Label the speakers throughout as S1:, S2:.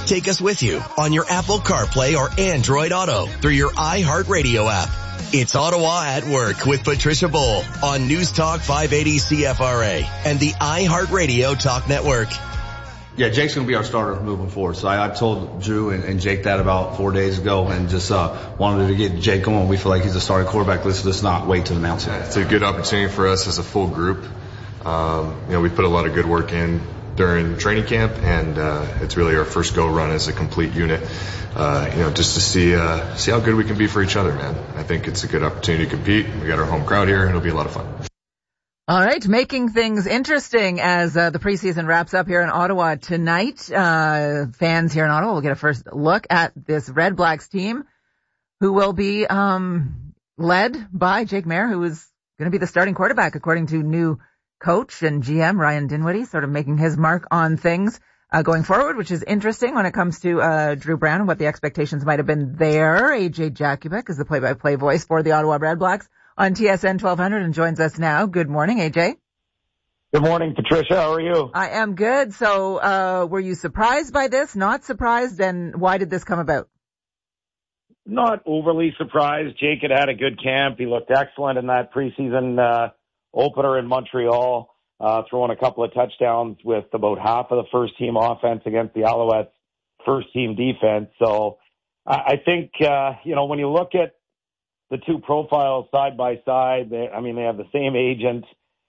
S1: Take us with you on your Apple CarPlay or Android Auto through your iHeartRadio app. It's Ottawa at Work with Patricia Bowl on News Talk 580 CFRA and the iHeartRadio Talk Network.
S2: Yeah, Jake's going to be our starter moving forward. So I told Drew and Jake that about 4 days ago and just wanted to get Jake going. We feel like he's a starting quarterback. Let's not wait to announce it.
S3: It's a good opportunity for us as a full group. We put a lot of good work in during training camp, and it's really our first go run as a complete unit. Just to see how good we can be for each other, man. I think it's a good opportunity to compete. We got our home crowd here. It'll be a lot of fun.
S4: All right, making things interesting as the preseason wraps up here in Ottawa tonight. Fans here in Ottawa will get a first look at this Red Blacks team, who will be led by Jake Maier, who is going to be the starting quarterback, according to new coach and GM Ryan Dinwiddie, sort of making his mark on things going forward, which is interesting when it comes to Drew Brown and what the expectations might have been there. AJ Jakubik is the play-by-play voice for the Ottawa Red Blacks on TSN 1200 and joins us now. Good morning, AJ.
S5: Good morning, Patricia. How are you?
S4: I am good. So were you surprised by this, not surprised, and why did this come about?
S5: Not overly surprised. Jake had a good camp. He looked excellent in that preseason opener in Montreal, throwing a couple of touchdowns with about half of the first-team offense against the Alouettes' first-team defense. So I think, when you look at the two profiles side by side, they have the same agent.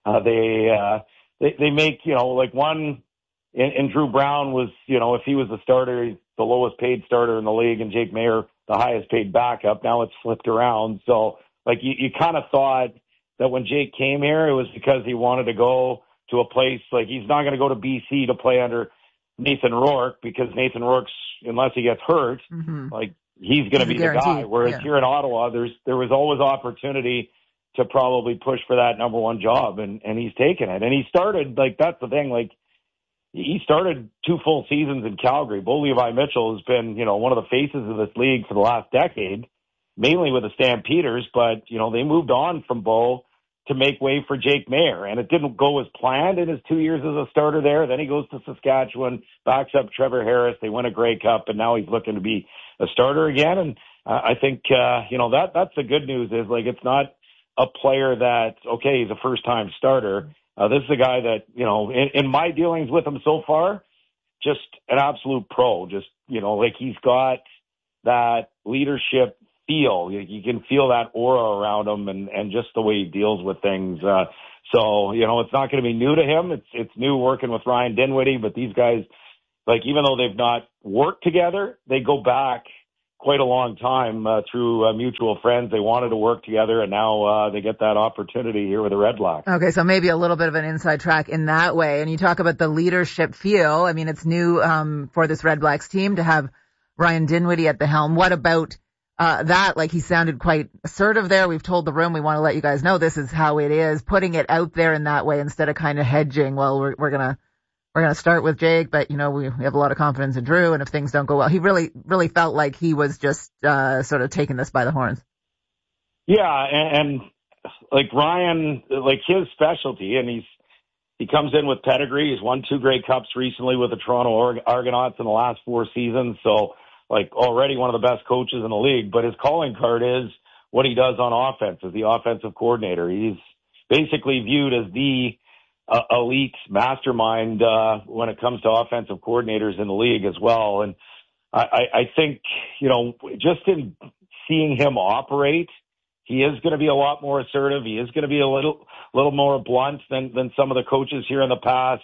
S5: They make, like one in Drew Brown was, if he was the starter, he's the lowest paid starter in the league, and Jake Maier, the highest paid backup. Now it's flipped around. So, you kind of thought that when Jake came here, it was because he wanted to go to a place, like he's not going to go to BC to play under Nathan Rourke, because Nathan Rourke's, unless he gets hurt, he's going to be the guy. Whereas here in Ottawa, there was always opportunity to probably push for that number one job, and he's taken it. And he started, that's the thing, he started 2 full seasons in Calgary. Bo Levi Mitchell has been, one of the faces of this league for the last decade, mainly with the Stampeders, but, they moved on from Bo to make way for Jake Maier, and it didn't go as planned in his 2 years as a starter there. Then he goes to Saskatchewan, backs up Trevor Harris. They win a Grey Cup, and now he's looking to be a starter again. And I think, that's the good news is, it's not a player that, okay, he's a first-time starter. This is a guy that, in my dealings with him so far, just an absolute pro. Just, he's got that leadership feel. You can feel that aura around him and just the way he deals with things. So, it's not going to be new to him. It's new working with Ryan Dinwiddie, but these guys, even though they've not worked together, they go back quite a long time through mutual friends. They wanted to work together, and now they get that opportunity here with the Red Blacks.
S4: Okay, so maybe a little bit of an inside track in that way. And you talk about the leadership feel. I mean, it's new for this Red Blacks team to have Ryan Dinwiddie at the helm. What about that? He sounded quite assertive there. We've told the room we want to let you guys know this is how it is, putting it out there in that way instead of kind of hedging. Well, we're gonna start with Jake, but we have a lot of confidence in Drew, and if things don't go well, he really felt like he was just sort of taking this by the horns.
S5: Yeah, and Ryan, his specialty, and he comes in with pedigree. He's won 2 Grey Cups recently with the Toronto Argonauts in the last 4 seasons, so already one of the best coaches in the league. But his calling card is what he does on offense as the offensive coordinator. He's basically viewed as the elite mastermind when it comes to offensive coordinators in the league as well. And I think, just in seeing him operate, he is going to be a lot more assertive. He is going to be a little more blunt than some of the coaches here in the past.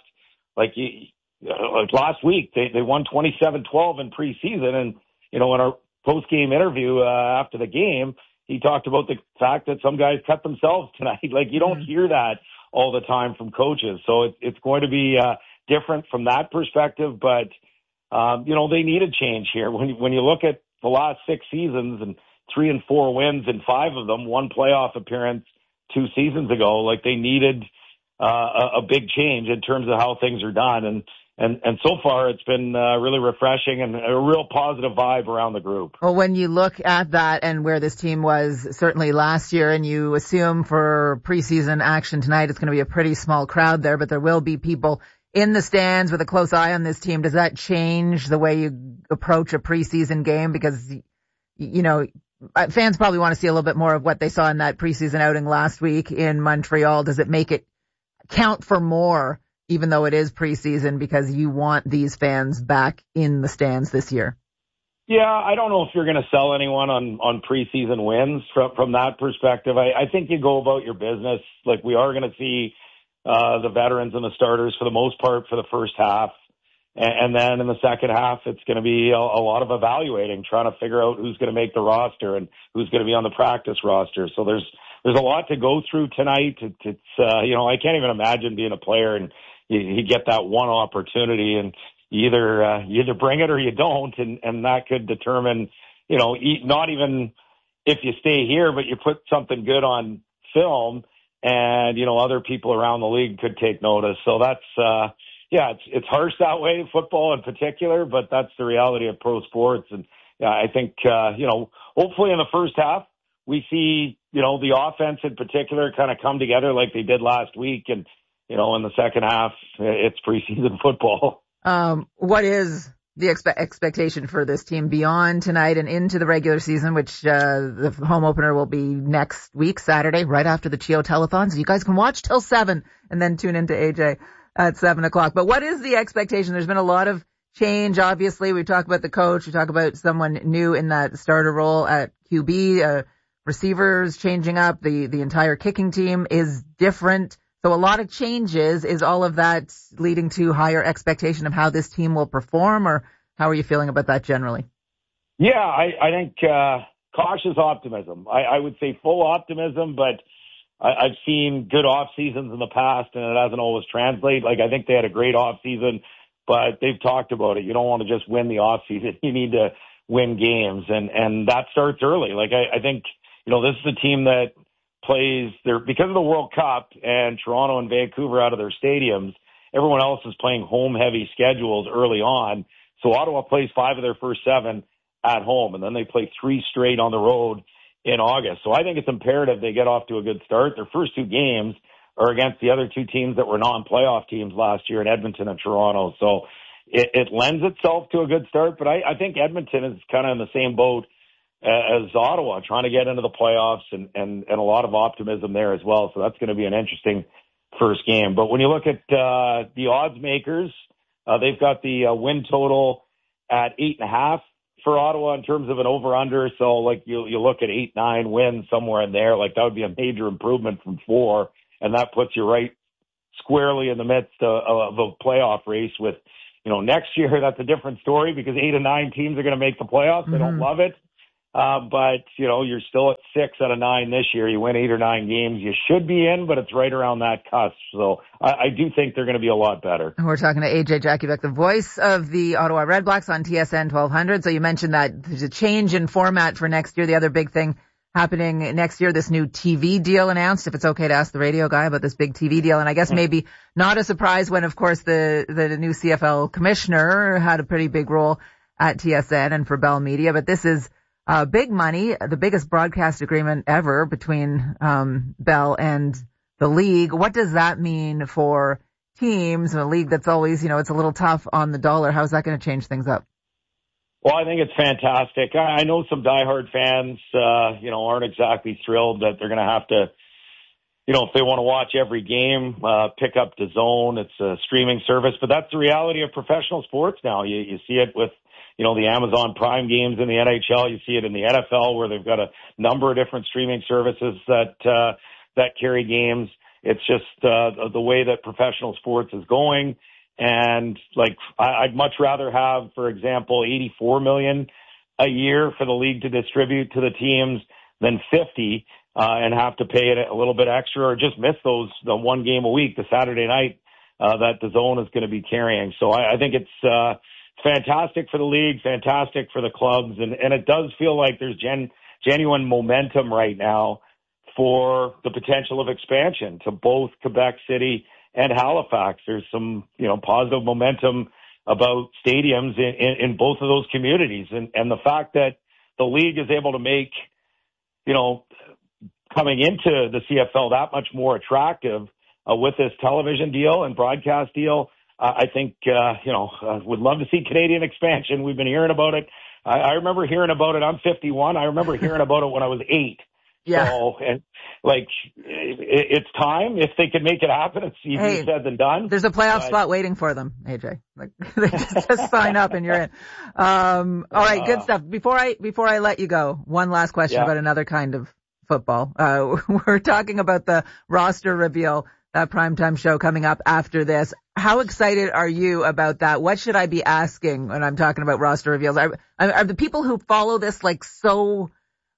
S5: Last week, they won 27-12 in preseason. And, in our post-game interview after the game, he talked about the fact that some guys cut themselves tonight. You don't hear that all the time from coaches. So it's going to be different from that perspective. But, they need a change here. When you look at the last 6 seasons and 3 and 4 wins and 5 of them, 1 playoff appearance 2 seasons ago, they needed a big change in terms of how things are done. And so far it's been really refreshing and a real positive vibe around the group.
S4: Well, when you look at that and where this team was certainly last year, and you assume for preseason action tonight it's going to be a pretty small crowd there, but there will be people in the stands with a close eye on this team, does that change the way you approach a preseason game? Because, you know, fans probably want to see a little bit more of what they saw in that preseason outing last week in Montreal. Does it make it count for more, even though it is preseason, because you want these fans back in the stands this year?
S5: Yeah, I don't know if you're going to sell anyone on preseason wins from that perspective. I think you go about your business. Like, we are going to see the veterans and the starters for the most part for the first half. And then in the second half, it's going to be a lot of evaluating, trying to figure out who's going to make the roster and who's going to be on the practice roster. So there's a lot to go through tonight. It's you know, I can't even imagine being a player and you get that one opportunity and you either bring it or you don't, and that could determine, you know, not even if you stay here, but you put something good on film, and, you know, other people around the league could take notice. So that's yeah, it's harsh that way, football in particular, but that's the reality of pro sports. And I think you know, hopefully in the first half we see, you know, the offense in particular kind of come together like they did last week, and, you know, in the second half it's preseason football.
S4: What is the expectation for this team beyond tonight and into the regular season, which the home opener will be next week, Saturday, right after the Chio Telethon. So you guys can watch till 7 and then tune into AJ at 7 o'clock. But what is the expectation? There's been a lot of change, obviously. We talk about the coach. We talk about someone new in that starter role at QB, receivers changing up. The entire kicking team is different. So a lot of changes. Is all of that leading to higher expectation of how this team will perform, or how are you feeling about that generally?
S5: Yeah, I think cautious optimism. I would say full optimism, but I've seen good off seasons in the past, and it hasn't always translated. Like, I think they had a great off season, but they've talked about it. You don't want to just win the off season. You need to win games, and that starts early. Like, I think, you know, this is a team that plays there because of the World Cup and Toronto and Vancouver out of their stadiums. Everyone else is playing home heavy schedules early on. So Ottawa plays 5 of their first 7 at home, and then they play 3 straight on the road in August. So I think it's imperative they get off to a good start. Their first 2 games are against the other 2 teams that were non-playoff teams last year in Edmonton and Toronto. So it lends itself to a good start, but I think Edmonton is kind of in the same boat as Ottawa, trying to get into the playoffs, and a lot of optimism there as well. So that's going to be an interesting first game. But when you look at the odds makers, they've got the win total at 8.5 for Ottawa in terms of an over-under. So, like, you look at 8-9 wins somewhere in there. Like, that would be a major improvement from 4, and that puts you right squarely in the midst of a playoff race. With, you know, next year, that's a different story because 8 of 9 teams are going to make the playoffs. They don't love it. But, you know, you're still at 6 out of 9 this year. You win 8 or 9 games. You should be in, but it's right around that cusp. So I do think they're going to be a lot better.
S4: We're talking to AJ Jackiebeck, the voice of the Ottawa Redblacks on TSN 1200. So you mentioned that there's a change in format for next year. The other big thing happening next year, this new TV deal announced, if it's okay to ask the radio guy about this big TV deal. And I guess maybe not a surprise when, of course, the new CFL commissioner had a pretty big role at TSN and for Bell Media. But this is big money, the biggest broadcast agreement ever between Bell and the league. What does that mean for teams in a league that's always, you know, it's a little tough on the dollar? How is that going to change things up?
S5: Well, I think it's fantastic. I know some diehard fans, you know, aren't exactly thrilled that they're going to have to, you know, if they want to watch every game, pick up DAZN. It's a streaming service, but that's the reality of professional sports now. You see it with, you know, the Amazon Prime games in the NHL. You see it in the NFL, where they've got a number of different streaming services that carry games. It's just the way that professional sports is going. And, like, I'd much rather have, for example, $84 million a year for the league to distribute to the teams than 50 and have to pay it a little bit extra, or just miss the one game a week, the Saturday night that DAZN is going to be carrying. So I think it's fantastic for the league, fantastic for the clubs, and it does feel like there's genuine momentum right now for the potential of expansion to both Quebec City and Halifax. There's some, you know, positive momentum about stadiums in both of those communities, and the fact that the league is able to make, you know, coming into the CFL that much more attractive with this television deal and broadcast deal. I think, would love to see Canadian expansion. We've been hearing about it. I remember hearing about it. I'm 51. I remember hearing about it when I was 8.
S4: Yeah.
S5: So, and it's time. If they can make it happen, it's easier said than done.
S4: There's a playoff spot waiting for them, AJ. They just sign up and you're in. All right, good stuff. Before I let you go, one last question about another kind of football. We're talking about the roster reveal, that primetime show coming up after this. How excited are you about that? What should I be asking when I'm talking about roster reveals? Are the people who follow this so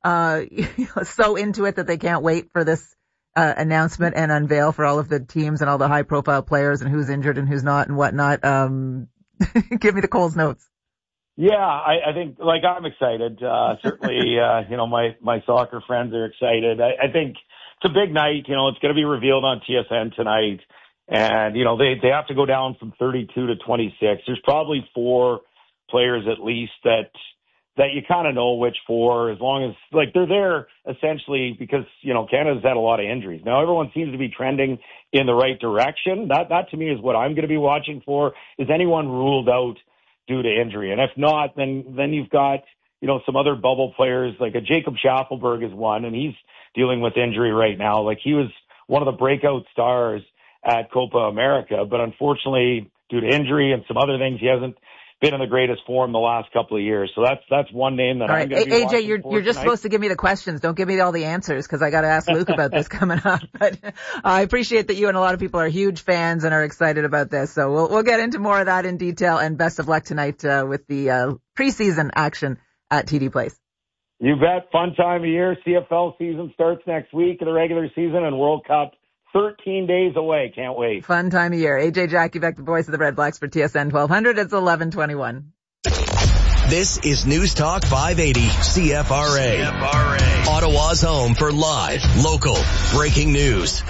S4: into it that they can't wait for this announcement and unveil for all of the teams and all the high profile players and who's injured and who's not and whatnot? Give me the Coles notes.
S5: Yeah, I think I'm excited. Certainly, my soccer friends are excited. I think it's a big night. It's going to be revealed on TSN tonight. And, they have to go down from 32 to 26. There's probably 4 players at least that you kind of know which 4, as long as they're there essentially because, Canada's had a lot of injuries. Now everyone seems to be trending in the right direction. That to me is what I'm going to be watching for. Is anyone ruled out due to injury? And if not, then you've got, some other bubble players like a Jacob Schaffelberg is one, and he's dealing with injury right now. He was one of the breakout stars at Copa America, but unfortunately due to injury and some other things, he hasn't been in the greatest form the last couple of years. So that's one name that I'm going to be watching.
S4: AJ, you're just supposed to give me the questions. Don't give me all the answers because I got to ask Luke about this coming up. But I appreciate that you and a lot of people are huge fans and are excited about this. So we'll get into more of that in detail, and best of luck tonight with the preseason action at TD Place.
S5: You bet. Fun time of year. CFL season starts next week, the regular season, and World Cup 13 days away. Can't wait.
S4: Fun time of year. AJ Jackybeck, the voice of the Red Blacks for TSN 1200. It's 11:21.
S1: This is News Talk 580 CFRA. Ottawa's home for live, local, breaking news.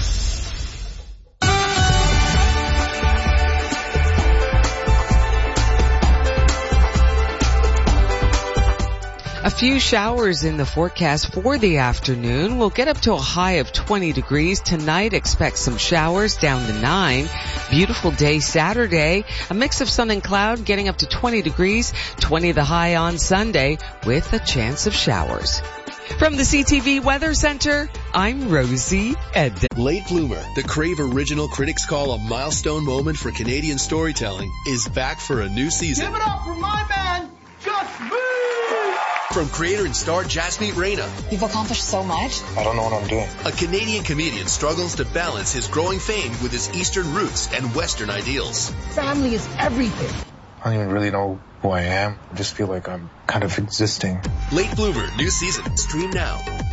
S6: A few showers in the forecast for the afternoon. We'll get up to a high of 20 degrees. Tonight, expect some showers down to 9. Beautiful day Saturday. A mix of sun and cloud getting up to 20 degrees. 20 the high on Sunday with a chance of showers. From the CTV Weather Center, I'm Rosie Ed.
S7: Late Bloomer, the Crave Original critics call a milestone moment for Canadian storytelling, is back for a new season.
S8: Give it up for my man, Just Move!
S7: From creator and star Jasmeet Reina.
S9: You've accomplished so much.
S10: I don't know what I'm doing.
S7: A Canadian comedian struggles to balance his growing fame with his Eastern roots and Western ideals.
S8: Family is everything.
S10: I don't even really know who I am. I just feel like I'm kind of existing.
S7: Late Bloomer, new season. Stream now.